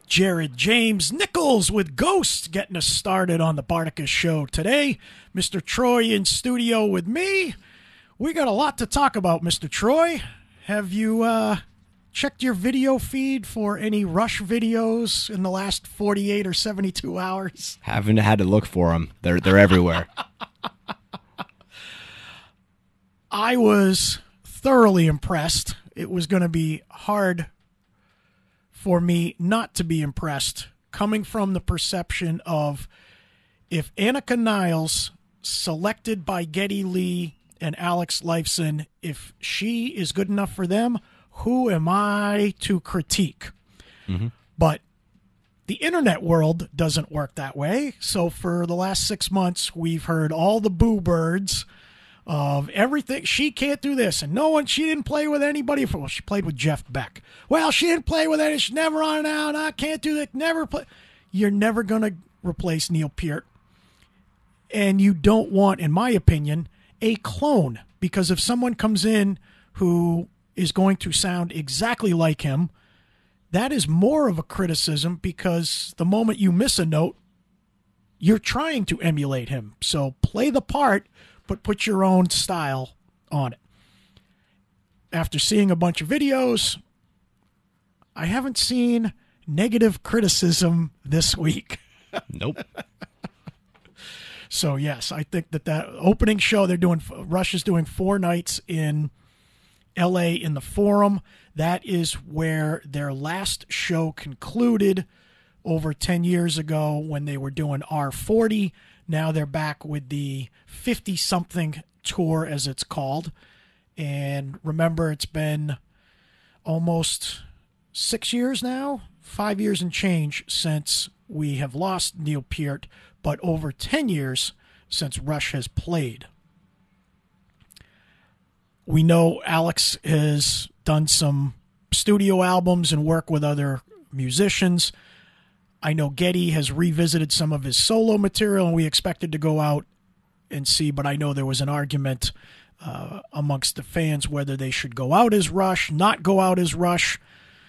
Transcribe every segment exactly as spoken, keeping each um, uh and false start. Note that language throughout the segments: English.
Jared James Nichols with Ghost getting us started on the Barticus Show today. Mister Troy in studio with me. We got a lot to talk about, Mister Troy. Have you uh, checked your video feed for any Rush videos in the last forty-eight or seventy-two hours? Haven't had to look for them. They're, they're everywhere. I was thoroughly impressed. It was going to be hard for me not to be impressed, coming from the perception of if Annika Niles, selected by Geddy Lee and Alex Lifeson, if she is good enough for them, who am I to critique? Mm-hmm. But the internet world doesn't work that way. So for the last six months, we've heard all the boo birds of everything. She can't do this, and no one, she didn't play with anybody. For, well, she played with Jeff Beck. Well, she didn't play with any, she's never on and out, I can't do that, never play. You're never going to replace Neil Peart. And you don't want, in my opinion, a clone, because if someone comes in who is going to sound exactly like him, that is more of a criticism, because the moment you miss a note, you're trying to emulate him. So play the part, but put your own style on it. After seeing a bunch of videos, I haven't seen negative criticism this week. Nope. So, yes, I think that that opening show, they're doing, Rush is doing four nights in L A in the Forum. That is where their last show concluded over ten years ago when they were doing R forty. Now they're back with the fifty-something tour, as it's called. And remember, it's been almost six years now, five years and change since we have lost Neil Peart, but over ten years since Rush has played. We know Alex has done some studio albums and work with other musicians. I know Geddy has revisited some of his solo material, and we expected to go out and see, but I know there was an argument uh, amongst the fans whether they should go out as Rush, not go out as Rush.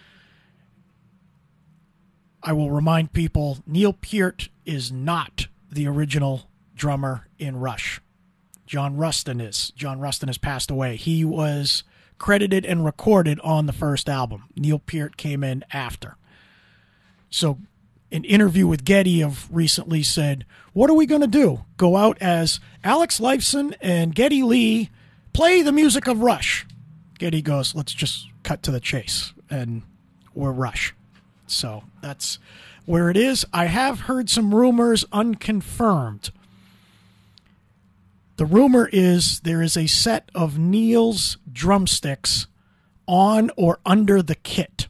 I will remind people, Neil Peart is not the original drummer in Rush. John Rustin is. John Rustin has passed away. He was credited and recorded on the first album. Neil Peart came in after. So an interview with Geddy of recently said, what are we going to do? Go out as Alex Lifeson and Geddy Lee play the music of Rush. Geddy goes, let's just cut to the chase, and we're Rush. So that's where it is. I have heard some rumors, unconfirmed. The rumor is there is a set of Neil's drumsticks on or under the kit.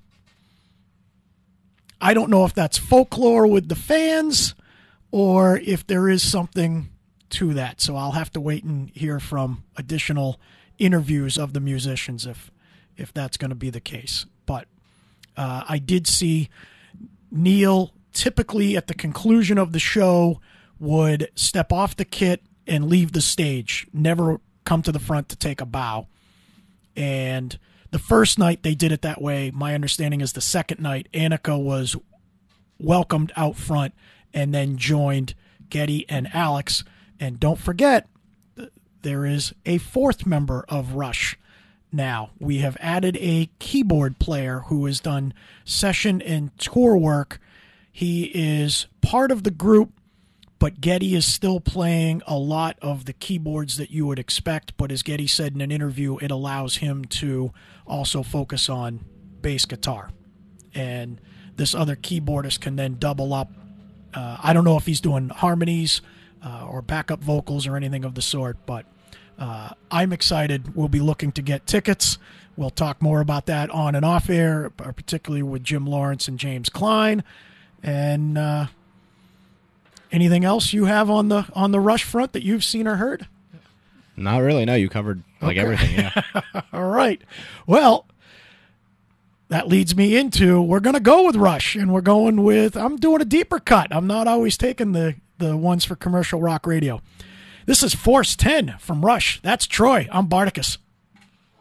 I don't know if that's folklore with the fans or if there is something to that. So I'll have to wait and hear from additional interviews of the musicians if if that's going to be the case. But uh, I did see Neil typically at the conclusion of the show would step off the kit and leave the stage, never come to the front to take a bow. And the first night they did it that way. My understanding is the second night, Annika was welcomed out front and then joined Geddy and Alex. And don't forget, there is a fourth member of Rush now. We have added a keyboard player who has done session and tour work. He is part of the group, but Geddy is still playing a lot of the keyboards that you would expect. But as Geddy said in an interview, it allows him to also focus on bass guitar. And this other keyboardist can then double up. Uh, I don't know if he's doing harmonies uh, or backup vocals or anything of the sort, but uh, I'm excited. We'll be looking to get tickets. We'll talk more about that on and off air, particularly with Jim Lawrence and James Klein. And uh, anything else you have on the on the Rush front that you've seen or heard? Not really. No, you covered like okay. everything. Yeah. All right. Well, that leads me into we're going to go with Rush, and we're going with I'm doing a deeper cut. I'm not always taking the the ones for commercial rock radio. This is Force ten from Rush. That's Troy. I'm Barticus.